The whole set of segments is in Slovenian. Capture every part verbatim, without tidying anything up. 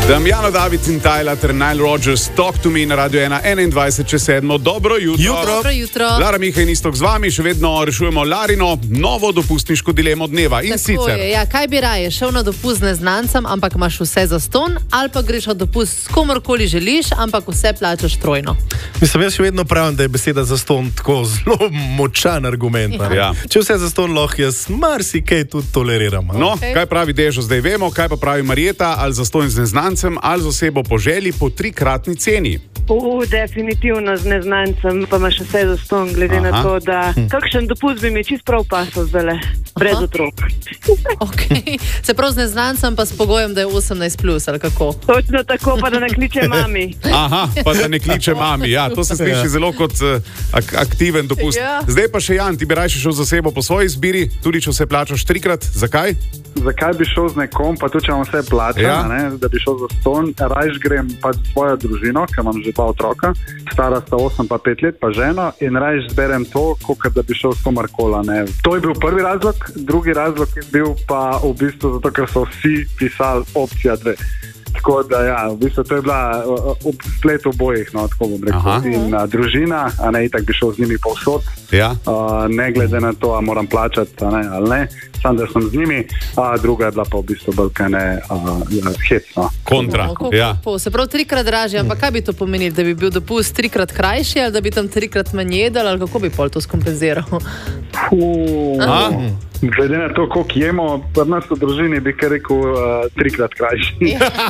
Damjano David in Tyler ter Nile Rodgers, Talk to Me na Radio ena, enaindvajset čez sedmo. Dobro jutro. Jutro. Dobro jutro. Lara Miha in Istok z vami, še vedno rešujemo Larino novo dopustniško dilemo dneva. In Tako sicer. Je, ja, kaj bi raje, šel na dopust z neznancem, ampak imaš vse za ston, ali pa greš na dopust s komorkoli želiš, ampak vse plačaš trojno. Mislim, jaz še vedno pravim, da je beseda za ston tako zelo močan argument. Ja. Če vse za ston lahko, jaz marsikaj tudi toleriram. No, Okay. kaj pravi Dežo, zdaj vemo, kaj pa pravi Marjeta, ali za ston z neznancem, ali z osebo po želji po trikratni ceni. U, definitivno z neznancem, pa imaš vse za ston, glede Aha. na to, da kakšen dopust bi mi čist prav pasal zdajle, brez Aha. otrok. Okay. Se prav z neznancem, pa s pogojem, da je osemnajst plus, ali kako? Točno tako, pa da ne kliče mami. Aha, pa da ne kliče mami. Ja, to se sliši zelo kot uh, ak aktiven dopust. Ja. Zdaj pa še Jan, ti bi raje šel za osebo po svoji izbiri, tudi če vse plačaš trikrat. Zakaj? Zakaj bi šel z nekom, pa tudi če imam vse plača, Ja. ja. da bi šel za ston, rajš grem pa s svojo družino, ker imam že dva otroka, stara sta osem pa pet let, pa ženo, in rajš zberem to, kot da bi šel s komarkola. To je bil prvi razlog, drugi razlog je bil pa v bistvu zato, ker so vsi pisali opcija dve. Tako da ja, v bistvu to je bila ob spletu obojih, no, tako bom rekel. Aha. In a, družina, a ne itak bi šel z njimi povsod, Ja. a, ne glede na to, a moram plačati, a ne, ali ne, sam da sem z njimi, a druga je bila pa v bistvu bolj kaj ne hecno. Kontra. No, kako Ja. po, se prav trikrat dražje, ampak kaj bi to pomenilo, da bi bil dopust trikrat krajši, ali da bi tam trikrat manj jedel, ali kako bi pol to skompenziral? Puh, A? glede na to, koliko jemo, pri nas v družini bi kar rekel uh, trikrat krajši.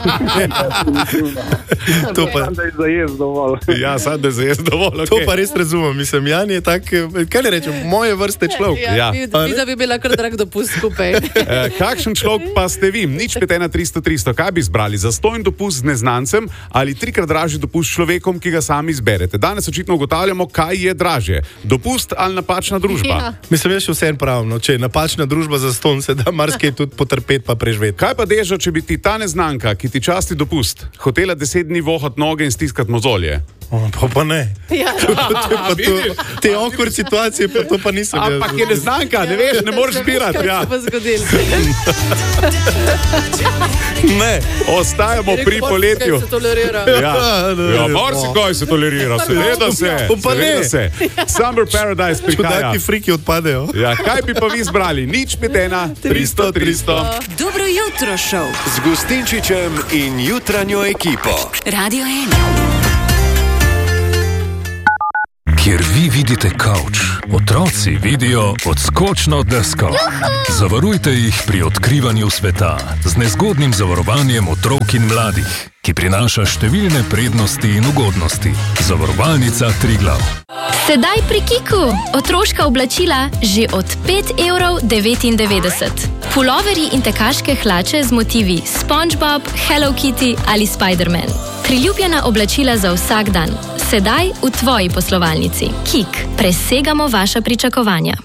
To pa, Sam da je za jez dovolj. Ja, sad da je za jaz dovolj. to Okay. pa res razumem. Mislim, Jan je tak, eh, kaj ne rečem, moje vrste človek. Ja, Ja. Mi, mi, da bi bila kar drag dopust skupaj. Eh, kakšen človek pa ste vi? Nič pet ena tristo tristo. Kaj bi izbrali? Zastonj dopust z neznancem ali trikrat dražji dopust s človekom, ki ga sami izberete? Danes očitno ugotavljamo, kaj je dražje. Dopust ali napačna družba? Ja. Mislim, jaz še vsem pravim, no, če je napačna družba za ston, se da marsikaj tudi potrpeti pa preživeti. Kaj pa Dežo, če bi ti ta neznanka, ki ti časti dopust, hotela deset dni vohat noge in stiskati mozolje? O, pa, pa ne. Ja. To je pa to, te awkward situacije, pa to pa nisem. jaz. Ampak je neznanka, ne veš, ne moreš zbirati. Kaj Ja. se bo zgodilo? Ne. Ostajamo pri poletju. Kaj se tolerira? Ja, ja marsikaj se tolerira, seveda se. Pa ne. seveda se. Summer Paradise prihaja. Čudaki friki odpadejo. Ja, kaj bi pa vi izbrali? Nič pet ena tristo tristo. Dobro jutro, šov. Z Gustinčičem in jutranjo ekipo. Radio ena. Kjer vi vidite kavč, otroci vidijo odskočno desko. Zavarujte jih pri odkrivanju sveta z nezgodnim zavarovanjem otrok in mladih, ki prinaša številne prednosti in ugodnosti. Zavarovalnica Triglav. Sedaj pri Kiku. Otroška oblačila že od pet evrov devetindevetdeset. Puloverji in tekaške hlače z motivi SpongeBob, Hello Kitty ali Spider-Man. Priljubljena oblačila za vsak dan. Sedaj v tvoji poslovalnici. Kik. Presegamo vaša pričakovanja.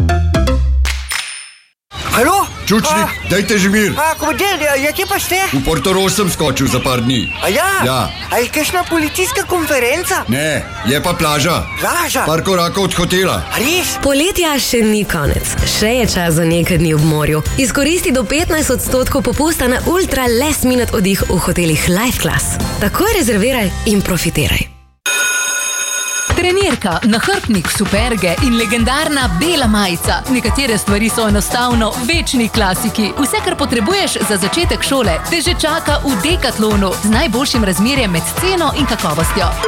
Halo? Čučnik, dajte že mir. A, komandir, ja, kje pa ste? V Portorož sem skočil za par dni. A ja? Ja. A je kakšna policijska konferenca? Ne, je pa plaža. Plaža? Par korakov od hotela. A res? Poletja še ni konec. Še je čas za nekaj dni ob morju. Izkoristi do petnajst odstotkov popusta na ultra last minute oddih v hotelih Life Class. Takoj rezerviraj in profitiraj. Trenirka, nahrbtnik, superge in legendarna bela majica. Nekatere stvari so enostavno večni klasiki. Vse, kar potrebuješ za začetek šole, te že čaka v Decathlonu z najboljšim razmerjem med ceno in kakovostjo.